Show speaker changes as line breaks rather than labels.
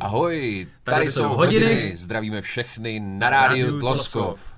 Ahoj, tady jsou hodiny, zdravíme všechny na rádiu Tloskov.